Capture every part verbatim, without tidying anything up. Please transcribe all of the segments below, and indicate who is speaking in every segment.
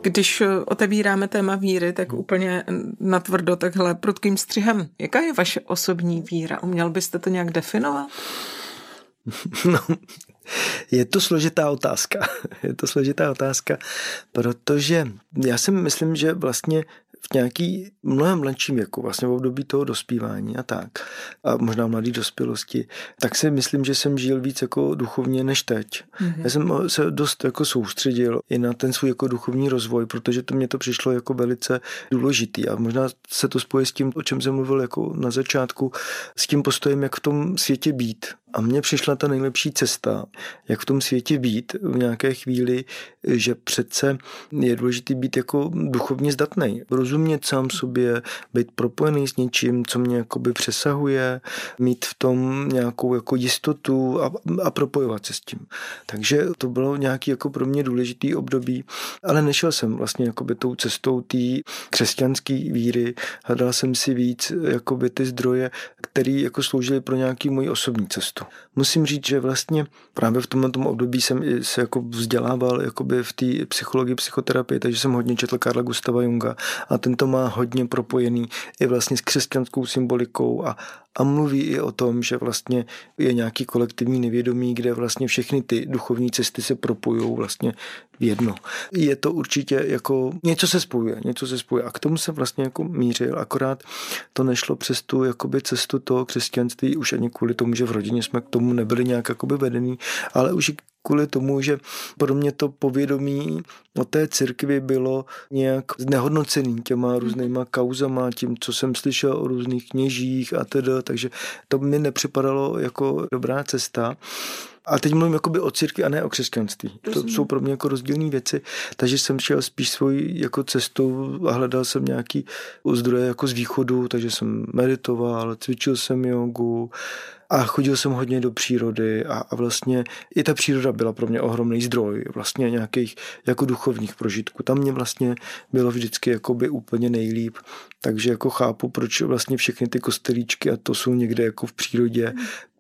Speaker 1: Když otevíráme téma víry, tak úplně natvrdo takhle prudkým střihem. Jaká je vaše osobní víra? Uměl byste to nějak definovat?
Speaker 2: No, je to složitá otázka. Je to složitá otázka, protože já si myslím, že vlastně v nějaký mnohem mladším věku, vlastně v období toho dospívání a tak, a možná mladý dospělosti, tak si myslím, že jsem žil víc jako duchovně než teď. Mm-hmm. Já jsem se dost jako soustředil i na ten svůj jako duchovní rozvoj, protože to mě to přišlo jako velice důležitý a možná se to spojí s tím, o čem jsem mluvil jako na začátku, s tím postojem, jak v tom světě být. A mně přišla ta nejlepší cesta, jak v tom světě být v nějaké chvíli, že přece je důležité být jako duchovně zdatnej, rozumět sám sobě, být propojený s něčím, co mě jakoby přesahuje, mít v tom nějakou jako jistotu a, a propojovat se s tím. Takže to bylo nějaký jako pro mě důležitý období, ale nešel jsem vlastně jakoby tou cestou té křesťanské víry, hledal jsem si víc jakoby ty zdroje, které jako sloužily pro nějaký můj osobní cestu. Musím říct, že vlastně právě v tomhle období jsem se jako vzdělával jakoby v té psychologii, psychoterapii, takže jsem hodně četl Carla Gustava Junga a ten to má hodně propojený i vlastně s křesťanskou symbolikou a, a mluví i o tom, že vlastně je nějaký kolektivní nevědomí, kde vlastně všechny ty duchovní cesty se propojou vlastně v jedno. Je to určitě jako něco se spojuje, něco se spojuje a k tomu jsem vlastně jako mířil, akorát to nešlo přes tu jakoby cestu toho křesťanství už ani kvůli tomu, že v rodině jsme k tomu nebyli nějak jakoby vedený, ale už kvůli tomu, že pro mě to povědomí o té církvi bylo nějak znehodnocený těma různýma kauzama, tím, co jsem slyšel o různých kněžích a teda, takže to mi nepřipadalo jako dobrá cesta. A teď mluvím jakoby o církvi a ne o křesťanství. To jsou pro mě jako rozdílné věci, takže jsem šel spíš svojí jako cestou a hledal jsem nějaký zdroje jako z východu, takže jsem meditoval, cvičil jsem jogu a chodil jsem hodně do přírody a, a vlastně i ta příroda byla pro mě ohromný zdroj vlastně nějakých jako duchovních prožitků. Tam mě vlastně bylo vždycky jakoby úplně nejlíp, takže jako chápu, proč vlastně všechny ty kostelíčky a to jsou někde jako v přírodě.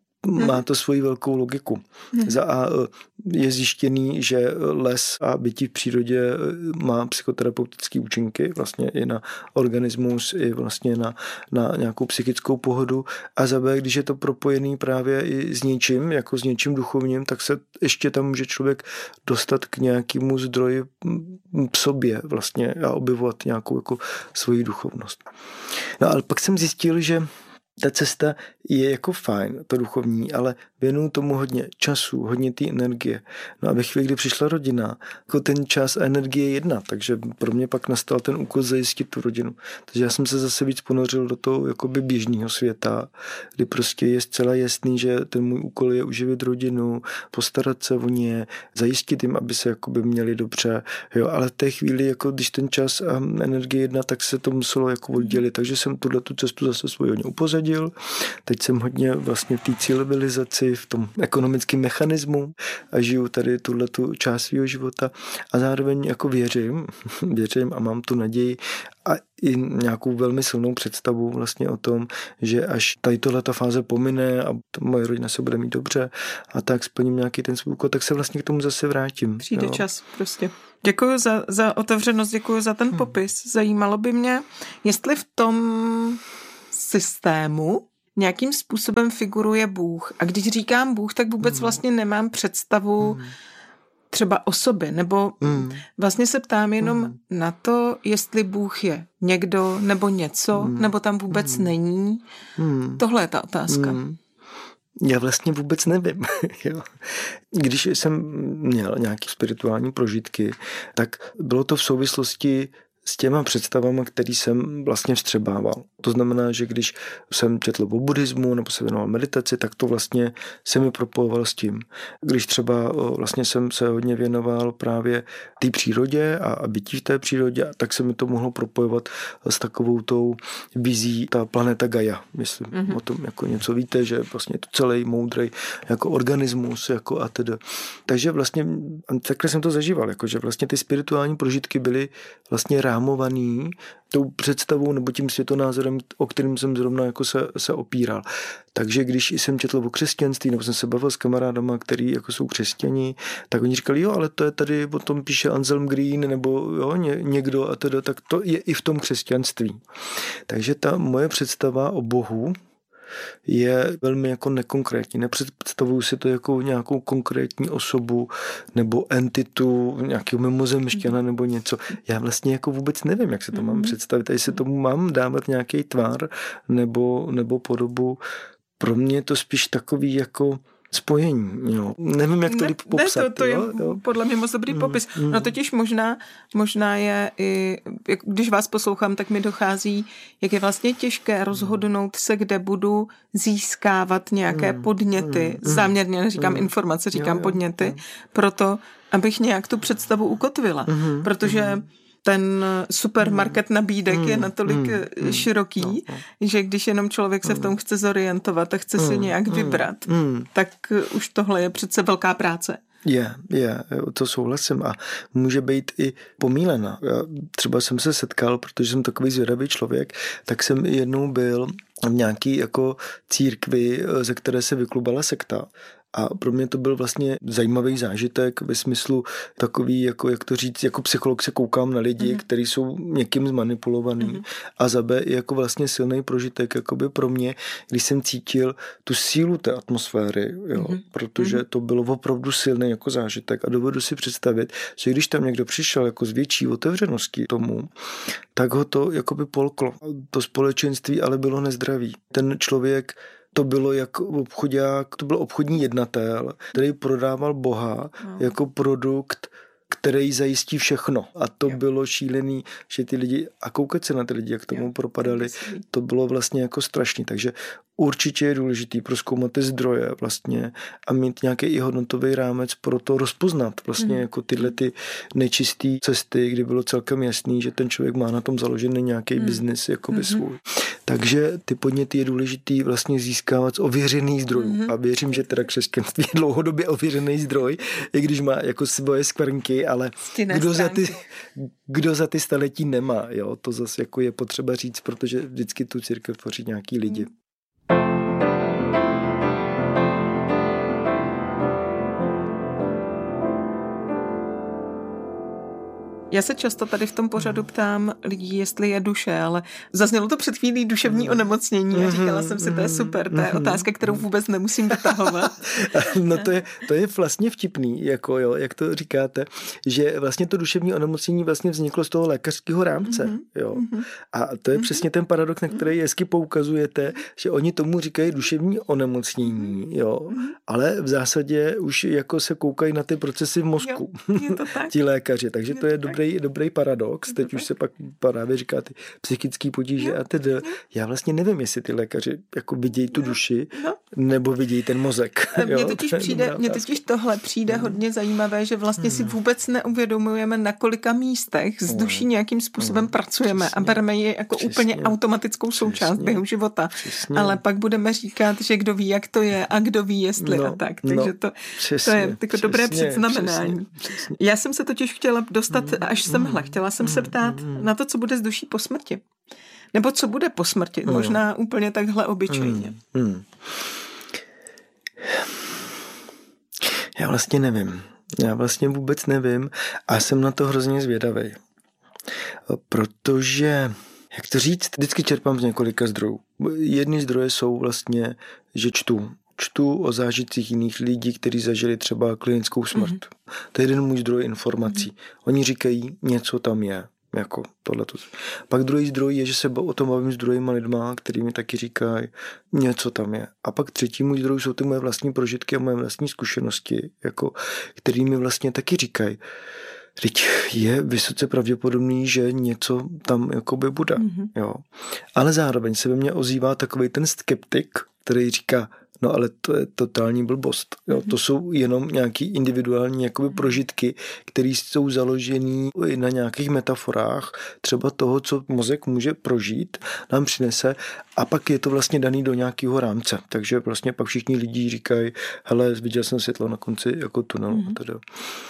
Speaker 2: Má to svoji velkou logiku. Za A je zjištěný, že les a bytí v přírodě má psychoterapeutické účinky vlastně i na organismus, i vlastně na, na nějakou psychickou pohodu. A za B, když je to propojený právě i s něčím, jako s něčím duchovním, tak se ještě tam může člověk dostat k nějakému zdroji v sobě vlastně a objevovat nějakou jako svoji duchovnost. No ale pak jsem zjistil, že ta cesta je jako fajn, to duchovní, ale věnuju tomu hodně času, hodně té energie. No a ve chvíli, kdy přišla rodina, jako ten čas a energie je jedna, takže pro mě pak nastal ten úkol zajistit tu rodinu. Takže já jsem se zase víc ponořil do toho jakoby běžného světa, kdy prostě je zcela jasný, že ten můj úkol je uživit rodinu, postarat se o ně, zajistit jim, aby se jakoby měli dobře, jo, ale v té chvíli, jako když ten čas a energie je jedna, tak se to muselo jako oddělit, takže jsem tuhle tu cestu zase svůj hodně upozadil. Teď jsem hodně vlastně v té civilizaci, v tom ekonomickém mechanismu a žiju tady tuhletu část svého života a zároveň jako věřím, věřím a mám tu naději a i nějakou velmi silnou představu vlastně o tom, že až tady tohleta fáze pomine a moje rodina se bude mít dobře a tak splním nějaký ten svůj úkol, tak se vlastně k tomu zase vrátím.
Speaker 1: Přijde
Speaker 2: jo.
Speaker 1: čas prostě. Děkuji za, za otevřenost, děkuji za ten hmm. popis. Zajímalo by mě, jestli v tom systému nějakým způsobem figuruje Bůh. A když říkám Bůh, tak vůbec mm. vlastně nemám představu mm. třeba osoby, nebo mm. vlastně se ptám jenom mm. na to, jestli Bůh je někdo nebo něco, mm. nebo tam vůbec mm. není. Mm. Tohle je ta otázka. Mm.
Speaker 2: Já vlastně vůbec nevím. Jo. Když jsem měl nějaké spirituální prožitky, tak bylo to v souvislosti s těma představama, který jsem vlastně vstřebával. To znamená, že když jsem četl o buddhismu nebo se věnoval meditaci, tak to vlastně se mi propojoval s tím. Když třeba vlastně jsem se hodně věnoval právě té přírodě a, a bytí v té přírodě, tak se mi to mohlo propojovat s takovou tou vizí ta planeta Gaia. Myslím, mm-hmm. o tom jako něco víte, že vlastně to celý moudrej jako organismus jako a teda. Takže vlastně takhle jsem to zažíval, jako že vlastně ty spirituální prožitky byly vlastně rámovaný tou představou nebo tím světonázorem, o kterým jsem zrovna jako se, se opíral. Takže když jsem četl o křesťanství, nebo jsem se bavil s kamarádama, který jako jsou křesťani, tak oni říkali, jo, ale to je tady, o tom píše Anselm Green, nebo jo, ně, někdo a teda, tak to je i v tom křesťanství. Takže ta moje představa o Bohu je velmi jako nekonkrétní. Nepředstavuju si to jako nějakou konkrétní osobu nebo entitu, nějakého mimozemšťana mm. nebo něco. Já vlastně jako vůbec nevím, jak se to mm. mám představit. A jestli tomu mám dávat nějaký tvar nebo, nebo podobu. Pro mě je to spíš takový jako spojení, jo. Nevím, jak to líp popsat.
Speaker 1: Ne, to, to
Speaker 2: jo,
Speaker 1: je
Speaker 2: jo.
Speaker 1: podle mě moc dobrý mm, popis.
Speaker 2: Mm.
Speaker 1: No totiž možná, možná je i, když vás poslouchám, tak mi dochází, jak je vlastně těžké rozhodnout se, kde budu získávat nějaké
Speaker 2: mm,
Speaker 1: podněty.
Speaker 2: Mm,
Speaker 1: Záměrně neříkám
Speaker 2: mm,
Speaker 1: informace, říkám
Speaker 2: jo, jo,
Speaker 1: podněty,
Speaker 2: jo.
Speaker 1: proto, abych nějak tu představu ukotvila. Mm, protože mm. ten supermarket nabídek mm, je natolik mm, široký, no, no. že když jenom člověk se v tom chce zorientovat a chce mm, si nějak mm, vybrat, mm. tak už tohle je přece velká práce.
Speaker 2: Je, je, to souhlasím a může být i pomílena. Já třeba jsem se setkal, protože jsem takový zvědavý člověk, tak jsem jednou byl v nějaký jako církvi, ze které se vyklubala sekta. A pro mě to byl vlastně zajímavý zážitek ve smyslu takový, jako, jak to říct, jako psycholog se koukám na lidi, mm-hmm. kteří jsou někým zmanipulovaný mm-hmm. a za B jako vlastně silný prožitek jakoby pro mě, když jsem cítil tu sílu té atmosféry, jo, mm-hmm. protože to bylo opravdu silný jako zážitek a dovedu si představit, že když tam někdo přišel jako s větší otevřeností tomu, tak ho to jakoby polklo. To společenství ale bylo nezdravý. Ten člověk to bylo jako obchodák, to byl obchodní jednatel, který prodával Boha no. jako produkt, který zajistí všechno. A to jo. bylo šílený, že ty lidi, a koukat se na ty lidi, jak tomu jo. propadali, to bylo vlastně jako strašný. Takže určitě je důležitý prozkoumat ty zdroje vlastně a mít nějaký i hodnotový rámec pro to rozpoznat vlastně mm. jako tyhle ty nečistý cesty, kdy bylo celkem jasný, že ten člověk má na tom založený nějaký mm. biznis jakoby mm-hmm. svůj. Takže ty podněty je důležitý vlastně získávat z ověřených zdrojů. Mm-hmm. A věřím, že teda křesťanství je dlouhodobě ověřený zdroj, i když má jako svoje skvrnky, ale kdo za, ty, kdo za ty staletí nemá, jo, to zase jako je potřeba říct, protože vždycky tu církev tvoří nějaký lidi. Mm.
Speaker 1: Já se často tady v tom pořadu ptám lidí, jestli je duše, ale zaznělo to před chvílí duševní onemocnění a říkala jsem si, to je super, to je otázka, kterou vůbec nemusím vytahovat.
Speaker 2: No to je, to je vlastně vtipný, jako jo, jak to říkáte, že vlastně to duševní onemocnění vlastně vzniklo z toho lékařského rámce, jo. A to je přesně ten paradox, na který hezky poukazujete, že oni tomu říkají duševní onemocnění, jo, ale v zásadě už jako se koukají na ty procesy v mozku,
Speaker 1: je to tak.
Speaker 2: ti lékaři, takže je to je dobrý dobrý paradox, teď už se pak právě říká ty psychický potíže jo, a tedy. Já vlastně nevím, jestli ty lékaři jako vidějí tu duši, no. nebo vidějí ten mozek.
Speaker 1: Mně totiž, přijde, mně totiž tohle přijde hodně zajímavé, že vlastně si vůbec neuvědomujeme, na kolika místech s duší nějakým způsobem pracujeme přesně, a bereme ji jako přesně, úplně automatickou součást běhu života. Přesně. Ale pak budeme říkat, že kdo ví, jak to je a kdo ví, jestli no, a tak. Takže
Speaker 2: no,
Speaker 1: to,
Speaker 2: přesně,
Speaker 1: to je jako přesně, dobré předznamenání.
Speaker 2: Přesně, přesně.
Speaker 1: Já jsem se totiž chtěla dostat až semhle. Chtěla jsem se ptát na to, co bude s duší po smrti. Nebo co bude po smrti. Možná úplně takhle obyčejně.
Speaker 2: Já vlastně nevím. Já vlastně vůbec nevím a jsem na to hrozně zvědavý. Protože, jak to říct, vždycky čerpám z několika zdrojů. Jedny zdroje jsou vlastně, že čtu. Čtu o zážitcích jiných lidí, kteří zažili třeba klinickou smrt. Mm-hmm. To je jeden můj zdroj informací. Mm-hmm. Oni říkají, něco tam je. Jako tohleto. Pak druhý zdroj je, že se o tom bavím s druhýma lidma, který mi taky říkají, něco tam je. A pak třetí můj zdroj jsou ty moje vlastní prožitky a moje vlastní zkušenosti, jako, který mi vlastně taky říkají, teď je vysoce pravděpodobný, že něco tam jakoby bude. Mm-hmm. Jo. Ale zároveň se ve mně ozývá takovej ten skeptik, který říká, no ale to je totální blbost. Jo. To jsou jenom nějaký individuální jakoby prožitky, které jsou založený na nějakých metaforách, třeba toho, co mozek může prožít, nám přinese a pak je to vlastně daný do nějakého rámce. Takže vlastně pak všichni lidi říkají, hele, viděl jsem světlo na konci jako tunelu. Mm-hmm.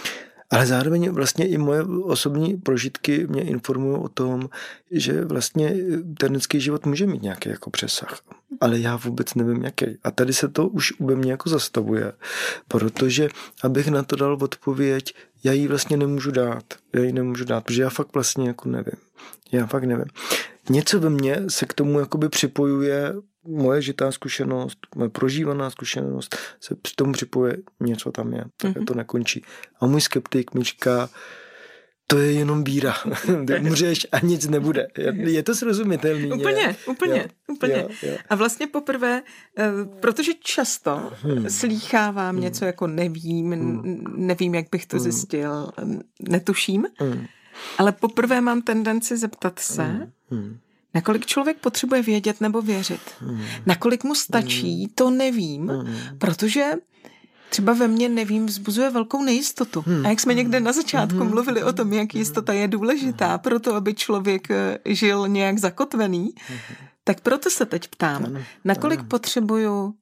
Speaker 2: Ale zároveň vlastně i moje osobní prožitky mě informují o tom, že vlastně ten lidský život může mít nějaký jako přesah. Ale já vůbec nevím, jaký. A tady se to už u mě jako zastavuje, protože abych na to dal odpověď, já ji vlastně nemůžu dát. Já ji nemůžu dát, protože já fakt vlastně jako nevím. Já fakt nevím. Něco ve mně se k tomu jakoby připojuje moje žitá zkušenost, moje prožívaná zkušenost, se k tomu připojuje něco tam je, tak mm-hmm. to nekončí. A můj skeptik mi říká, to je jenom víra. Můžeš a nic nebude. Je to srozumitelný.
Speaker 1: Úplně,
Speaker 2: je?
Speaker 1: úplně,
Speaker 2: jo,
Speaker 1: úplně.
Speaker 2: Jo, jo.
Speaker 1: A vlastně poprvé, protože často hmm. slýchávám hmm. něco jako nevím, hmm. nevím, jak bych to hmm. zjistil, netuším, hmm. ale poprvé mám tendenci zeptat se, hmm. Hmm. nakolik člověk potřebuje vědět nebo věřit. Hmm. Nakolik mu stačí, hmm. to nevím, hmm. protože třeba ve mně nevím, vzbuzuje velkou nejistotu. Hmm. A jak jsme někde na začátku hmm. mluvili o tom, jak jistota je důležitá pro to, aby člověk žil nějak zakotvený, hmm. tak proto se teď ptám, ano, nakolik ano. potřebuju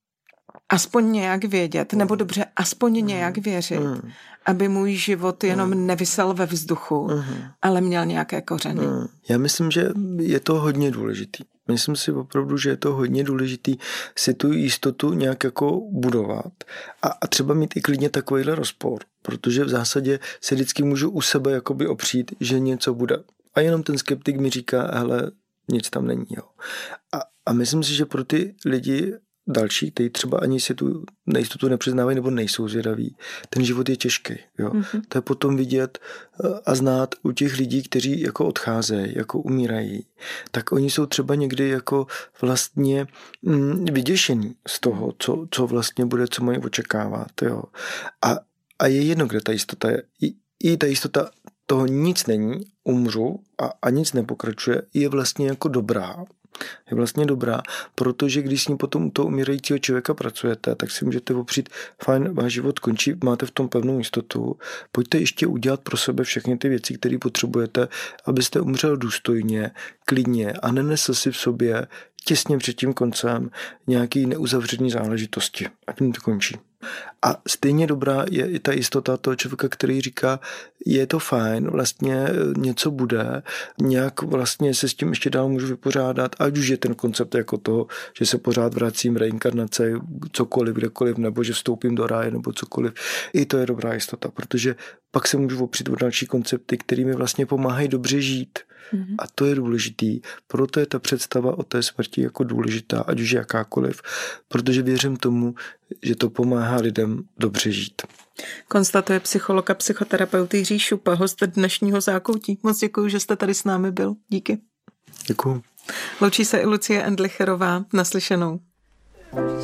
Speaker 1: aspoň nějak vědět, nebo dobře, aspoň hmm. nějak věřit, hmm. aby můj život jenom hmm. nevisel ve vzduchu, hmm. ale měl nějaké kořeny. Hmm.
Speaker 2: Já myslím, že je to hodně důležitý. Myslím si opravdu, že je to hodně důležitý si tu jistotu nějak jako budovat a, a třeba mít i klidně takovýhle rozpor, protože v zásadě se vždycky můžu u sebe jakoby opřít, že něco bude. A jenom ten skeptik mi říká, hele, nic tam není. Jo. A, a myslím si, že pro ty lidi další, kteří třeba ani si tu nejistotu nepřiznávají nebo nejsou zvědaví, ten život je těžký. Jo. Mm-hmm. To je potom vidět a znát u těch lidí, kteří jako odcházejí, jako umírají, tak oni jsou třeba někdy jako vlastně mm, vyděšení z toho, co, co vlastně bude, co mají očekávat. Jo. A, a je jedno, kde ta jistota je. I, i ta jistota toho nic není, umřu a, a nic nepokračuje, je vlastně jako dobrá. Je vlastně dobrá, protože když s ním potom u toho umírajícího člověka pracujete, tak si můžete opřít, fajn, váš život končí, máte v tom pevnou jistotu, pojďte ještě udělat pro sebe všechny ty věci, které potřebujete, abyste umřel důstojně, klidně a nenesl si v sobě těsně před tím koncem nějaký neuzavřený záležitosti. A tím to končí. A stejně dobrá je i ta jistota toho člověka, který říká, je to fajn, vlastně něco bude, nějak vlastně se s tím ještě dál můžu vypořádat, ať už je ten koncept jako toho, že se pořád vracím, reinkarnace, cokoliv, kdekoliv, nebo že vstoupím do ráje, nebo cokoliv. I to je dobrá jistota, protože pak se můžu opřít o další koncepty, které mi vlastně pomáhají dobře žít. Mm-hmm. A to je důležitý. Proto je ta představa o té smrti jako důležitá, ať už jakákoliv, protože věřím tomu, že to pomáhá lidem dobře žít.
Speaker 1: Konstatuje psycholog a psychoterapeut Jiří Šupa, host dnešního Zákoutí. Moc děkuji, že jste tady s námi byl. Díky.
Speaker 2: Děkuji.
Speaker 1: Loučí se i Lucie Endlicherová. Naslyšenou.